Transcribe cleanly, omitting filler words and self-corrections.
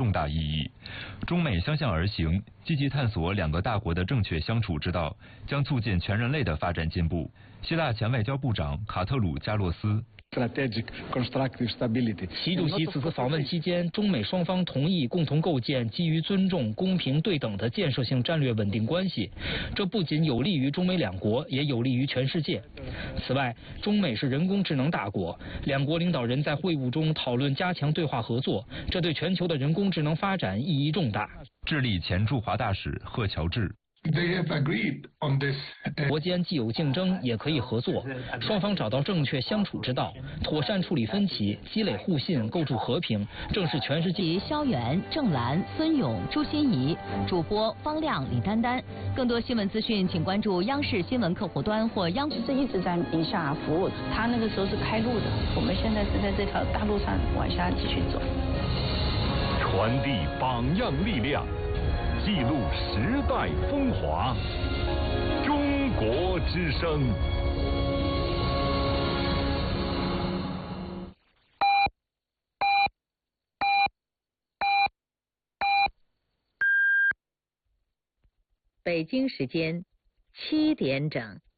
重大意义。中美相向而行，积极探索两个大国的正确相处之道，将促进全人类的发展进步。希腊前外交部长卡特鲁加洛斯。 习主席此次访问期间，中美双方同意共同构建基于尊重、公平、对等的建设性战略稳定关系。这不仅有利于中美两国，也有利于全世界。此外，中美是人工智能大国，两国领导人在会晤中讨论加强对话合作，这对全球的人工智能发展意义重大。 智利前驻华大使贺乔治。 国间既有竞争，也可以合作，双方找到正确相处之道，妥善处理分歧，积累互信，构筑和平，正是全世界。 肖远、郑兰、孙勇、朱心怡，主播方亮、李丹丹。更多新闻资讯，请关注央视新闻客户端或央视。 是一直在宁夏服务，他那个时候是开路的，我们现在是在这条大路上往下继续走， 传递榜样力量。记录时代风华，中国之声。 北京时间7点整。